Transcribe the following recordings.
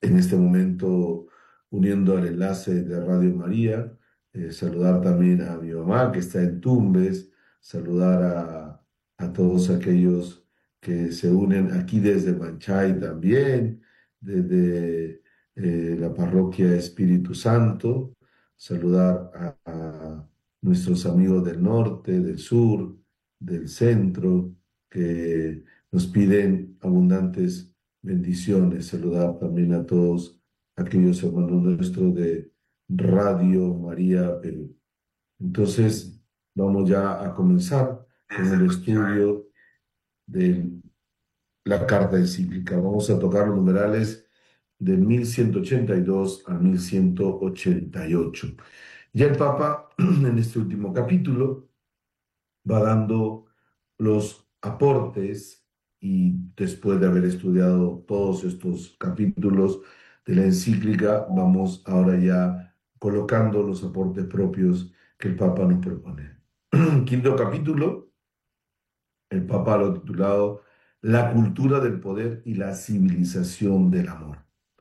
en este momento uniendo al enlace de Radio María, saludar también a mi mamá que está en Tumbes, saludar a todos aquellos que se unen aquí desde Manchay también, desde la parroquia Espíritu Santo, saludar a nuestros amigos del norte, del sur, del centro, que nos piden abundantes bendiciones. Saludar también a todos aquellos hermanos nuestros de Radio María Perú. Entonces, vamos ya a comenzar con el estudio de la carta encíclica. Vamos a tocar los numerales de 1182 a 1188. Ya el Papa, en este último capítulo, va dando los aportes y después de haber estudiado todos estos capítulos de la encíclica, vamos ahora ya colocando los aportes propios que el Papa nos propone. Quinto capítulo, el Papa lo ha titulado La cultura del poder y la civilización del amor.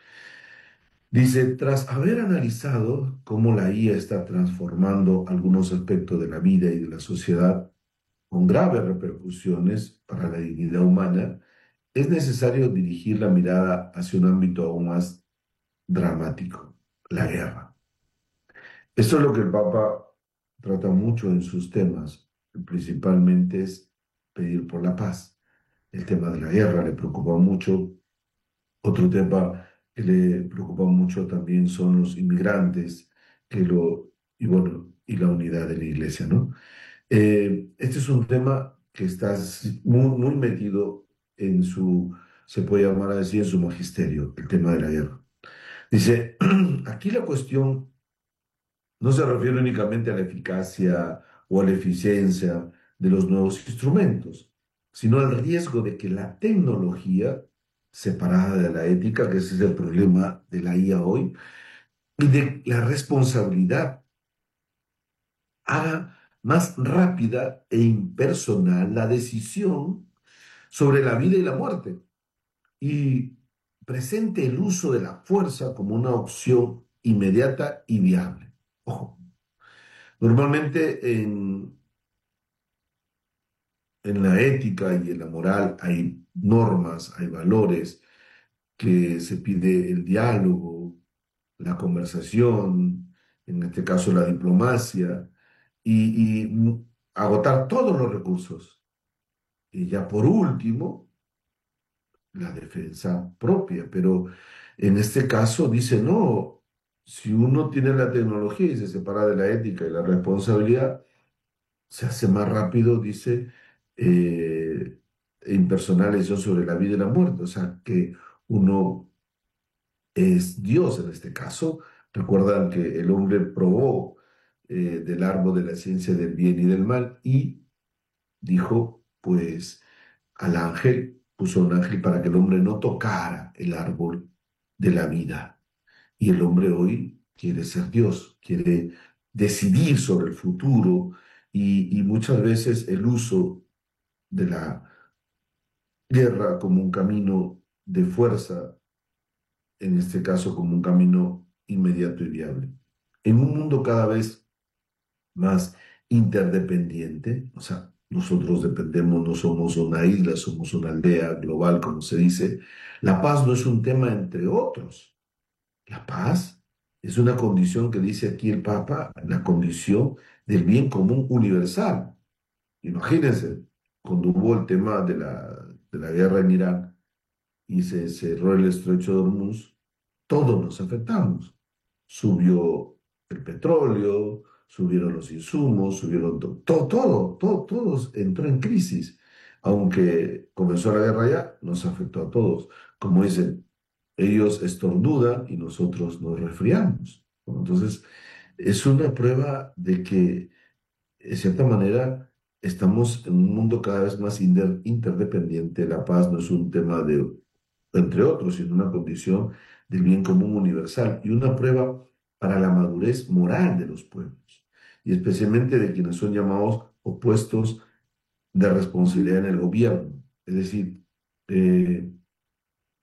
Dice, tras haber analizado cómo la IA está transformando algunos aspectos de la vida y de la sociedad, con graves repercusiones para la dignidad humana, es necesario dirigir la mirada hacia un ámbito aún más dramático, la guerra. Esto es lo que el Papa trata mucho en sus temas, principalmente es pedir por la paz. El tema de la guerra le preocupa mucho. Otro tema que le preocupa mucho también son los inmigrantes, y bueno, y la unidad de la iglesia, ¿no? Este es un tema que está muy, muy metido en su, se puede llamar así, en su magisterio, el tema de la guerra. Dice, aquí la cuestión no se refiere únicamente a la eficacia o a la eficiencia de los nuevos instrumentos, sino al riesgo de que la tecnología, separada de la ética, que ese es el problema de la IA hoy, y de la responsabilidad, haga más rápida e impersonal la decisión sobre la vida y la muerte y presente el uso de la fuerza como una opción inmediata y viable. Ojo, normalmente en la ética y en la moral hay normas, hay valores que se pide el diálogo, la conversación, en este caso la diplomacia, y agotar todos los recursos. Y ya por último, la defensa propia, pero en este caso dice, no, si uno tiene la tecnología y se separa de la ética y la responsabilidad, se hace más rápido, dice, impersonal decisión sobre la vida y la muerte, o sea, que uno es Dios en este caso. Recuerdan que el hombre probó del árbol de la ciencia del bien y del mal y dijo, pues, al ángel, puso un ángel para que el hombre no tocara el árbol de la vida. Y el hombre hoy quiere ser Dios, quiere decidir sobre el futuro y muchas veces el uso de la guerra como un camino de fuerza, en este caso como un camino inmediato y viable. En un mundo cada vez más interdependiente, o sea, nosotros dependemos, no somos una isla, somos una aldea global, como se dice. La paz no es un tema entre otros. La paz es una condición que dice aquí el Papa, la condición del bien común universal. Imagínense, cuando hubo el tema de la guerra en Irak y se cerró el estrecho de Hormuz, todos nos afectamos. Subió el petróleo, subieron los insumos, subieron todos entró en crisis. Aunque comenzó la guerra ya, nos afectó a todos. Como dicen, ellos estornudan y nosotros nos resfriamos. ¿No? Entonces, es una prueba de que, de cierta manera, estamos en un mundo cada vez más interdependiente. La paz no es un tema de, entre otros, sino una condición del bien común universal y una prueba para la madurez moral de los pueblos, y especialmente de quienes son llamados opuestos de responsabilidad en el gobierno. Es decir, eh,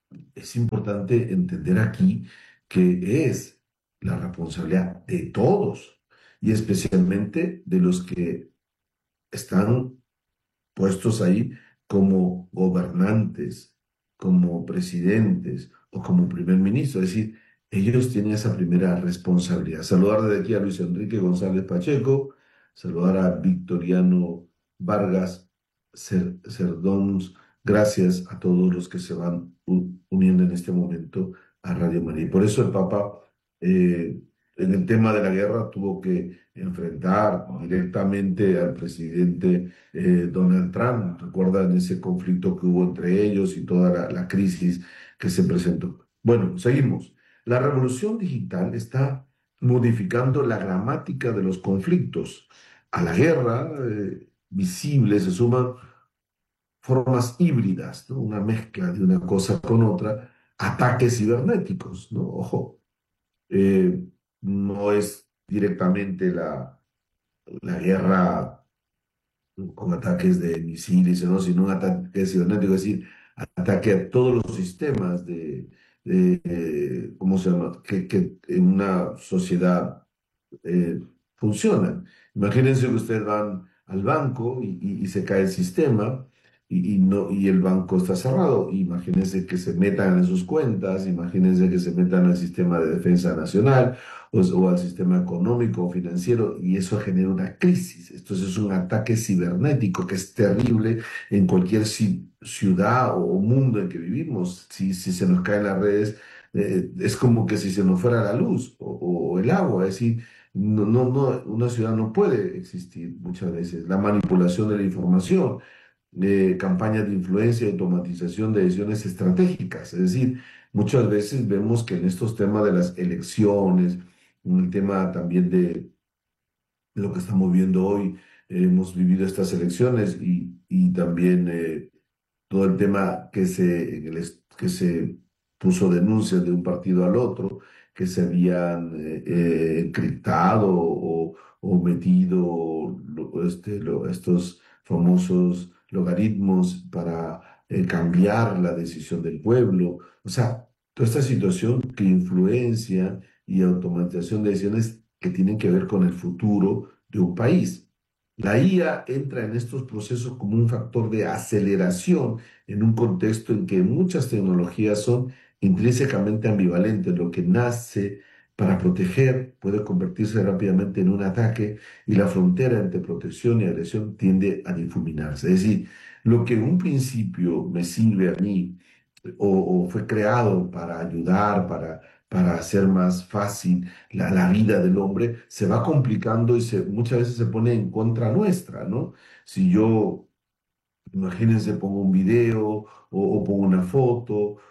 es importante entender aquí que es la responsabilidad de todos y especialmente de los que están puestos ahí como gobernantes, como presidentes o como primer ministro. Es decir, ellos tienen esa primera responsabilidad. Saludar desde aquí a Luis Enrique González Pacheco, saludar a Victoriano Vargas Cerdons. Gracias a todos los que se van uniendo en este momento a Radio María. Y por eso el Papa, eh, en el tema de la guerra, tuvo que enfrentar directamente al presidente Donald Trump. ¿Recuerdan ese conflicto que hubo entre ellos y toda la crisis que se presentó? Bueno, seguimos. La revolución digital está modificando la gramática de los conflictos. A la guerra visible se suman formas híbridas, ¿no? Una mezcla de una cosa con otra, ataques cibernéticos, ¿no? Ojo, eh, no es directamente la guerra con ataques de misiles, ¿no? Sino un ataque cibernético, es decir, ataque a todos los sistemas ¿cómo se llama? Que en una sociedad funcionan. Imagínense que ustedes van al banco y se cae el sistema no, y el banco está cerrado. Imagínense que se metan en sus cuentas, imagínense que se metan al sistema de defensa nacional o al sistema económico o financiero y eso genera una crisis. Entonces es un ataque cibernético que es terrible en cualquier ciudad o mundo en que vivimos. Si se nos caen las redes, es como que si se nos fuera la luz o el agua. Es decir, una ciudad no puede existir muchas veces. La manipulación de la información, campañas de influencia y automatización de decisiones estratégicas. Es decir, muchas veces vemos que en estos temas de las elecciones, en el tema también de lo que estamos viendo hoy, hemos vivido estas elecciones y también todo el tema que se puso denuncias de un partido al otro, que se habían encriptado o metido estos famosos logaritmos para cambiar la decisión del pueblo. O sea, toda esta situación que influencia y automatización de decisiones que tienen que ver con el futuro de un país. La IA entra en estos procesos como un factor de aceleración en un contexto en que muchas tecnologías son intrínsecamente ambivalentes. Lo que nace para proteger puede convertirse rápidamente en un ataque y la frontera entre protección y agresión tiende a difuminarse. Es decir, lo que en un principio me sirve a mí o fue creado para ayudar, para hacer más fácil la vida del hombre, se va complicando y muchas veces se pone en contra nuestra, ¿no? Si yo Imagínense, pongo un video o pongo una foto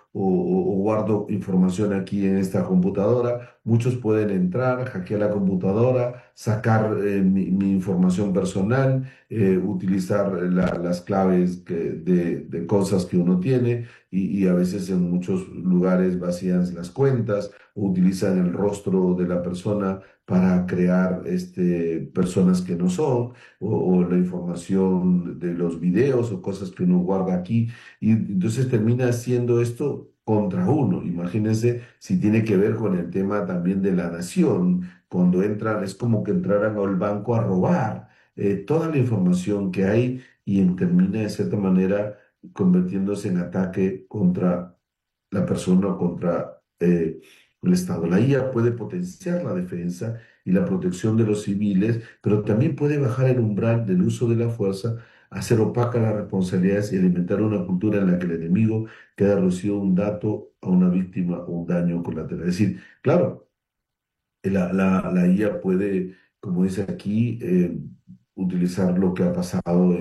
o guardo información aquí en esta computadora. Muchos pueden entrar, hackear la computadora, sacar mi información personal, utilizar las claves de cosas que uno tiene y a veces en muchos lugares vacían las cuentas o utilizan el rostro de la persona para crear personas que no son o la información de los videos o cosas que uno guarda aquí. Y entonces termina haciendo esto contra uno. Imagínense si tiene que ver con el tema también de la nación. Cuando entran, es como que entraran al banco a robar toda la información que hay termina de cierta manera convirtiéndose en ataque contra la persona o contra el Estado. La IA puede potenciar la defensa y la protección de los civiles, pero también puede bajar el umbral del uso de la fuerza, hacer opaca las responsabilidades y alimentar una cultura en la que el enemigo queda reducido a un dato, a una víctima o un daño colateral. Es decir, claro, la IA puede, como dice aquí, utilizar lo que ha pasado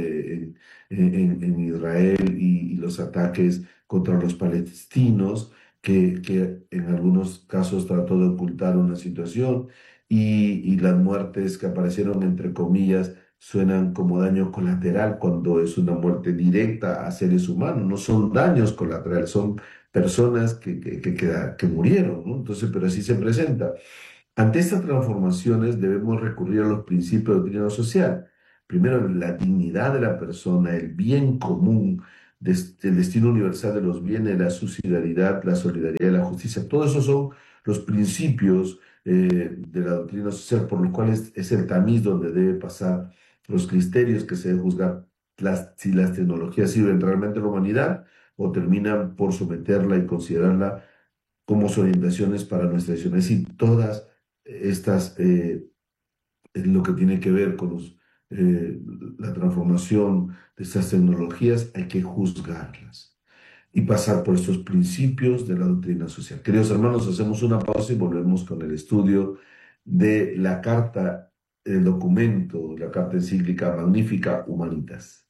en Israel y los ataques contra los palestinos, que en algunos casos trató de ocultar una situación y las muertes que aparecieron, entre comillas, suenan como daño colateral cuando es una muerte directa a seres humanos, no son daños colaterales, son personas que murieron, ¿no? Entonces, pero así se presenta. Ante estas transformaciones debemos recurrir a los principios de doctrina social. Primero, la dignidad de la persona, el bien común, el destino universal de los bienes, la subsidiariedad, la solidaridad y la justicia. Todos esos son los principios de la doctrina social por los cuales es el tamiz donde debe pasar los criterios que se deben juzgar si las tecnologías sirven realmente a la humanidad o terminan por someterla y considerarla como orientaciones para nuestra acción. Es decir, todas estas, lo que tiene que ver con eh, la transformación de estas tecnologías, hay que juzgarlas y pasar por estos principios de la doctrina social. Queridos hermanos, hacemos una pausa y volvemos con el estudio de la carta, el documento, la carta encíclica Magnífica Humanitas.